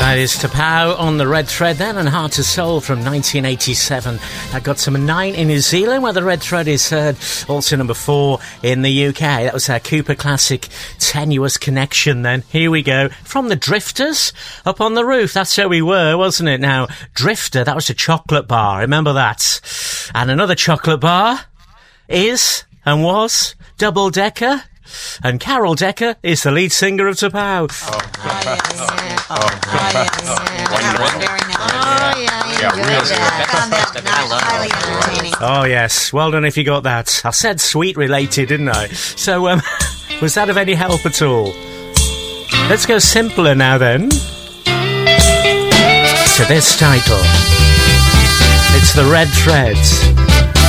Right, it's Tapau on the Red Thread then, and Heart to Soul from 1987. That got to number 9 in New Zealand, where the Red Thread is heard. Also number 4 in the UK. That was our Cooper classic, Tenuous Connection then. Here we go. From the Drifters, Up on the Roof. That's where we were, wasn't it? Now, Drifter, that was a chocolate bar. Remember that? And another chocolate bar is, and was, Double Decker. And Carol Decker is the lead singer of Tapau. Oh, yes. Well done if you got that. I said sweet related, didn't I? So, was that of any help at all? Let's go simpler now, then. To this title. It's the Red Threads.